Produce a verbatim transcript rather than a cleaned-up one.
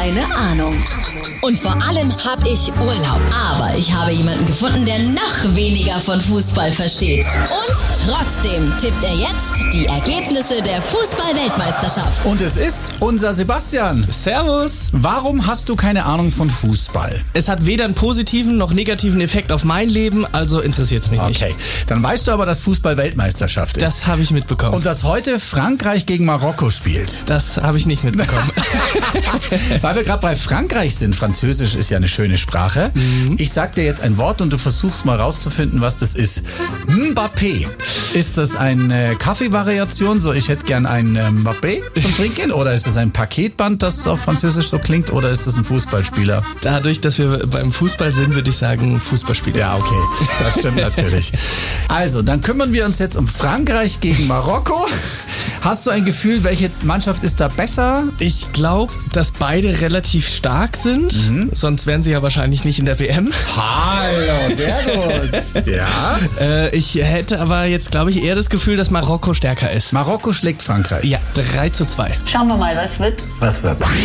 keine Ahnung. Und vor allem habe ich Urlaub. Aber ich habe jemanden gefunden, der noch weniger von Fußball versteht. Und trotzdem tippt er jetzt die Ergebnisse der Fußball-Weltmeisterschaft. Und es ist unser Sebastian. Servus. Warum hast du keine Ahnung von Fußball? Es hat weder einen positiven noch negativen Effekt auf mein Leben, also interessiert es mich nicht. Okay, dann weißt du aber, dass Fußball Weltmeisterschaft ist. Das habe ich mitbekommen. Und dass heute Frankreich gegen Marokko spielt. Das habe ich nicht mitbekommen. Weil wir gerade bei Frankreich sind, Französisch ist ja eine schöne Sprache. Mhm. Ich sag dir jetzt ein Wort und du versuchst mal rauszufinden, was das ist. Mbappé. Ist das eine Kaffeevariation? So, ich hätte gern ein Mbappé zum Trinken? Oder ist das ein Paketband, das auf Französisch so klingt? Oder ist das ein Fußballspieler? Dadurch, dass wir beim Fußball sind, würde ich sagen Fußballspieler. Ja, okay. Das stimmt natürlich. Also, dann kümmern wir uns jetzt um Frankreich gegen Marokko. Hast du ein Gefühl, welche Mannschaft ist da besser? Ich glaube, dass beide relativ stark sind. Mhm. Sonst wären sie ja wahrscheinlich nicht in der W M. Hallo, sehr gut. Ja. Äh, ich hätte aber jetzt, glaube ich, eher das Gefühl, dass Marokko stärker ist. Marokko schlägt Frankreich. Ja, drei zu zwei. Schauen wir mal, was wird. Was wird?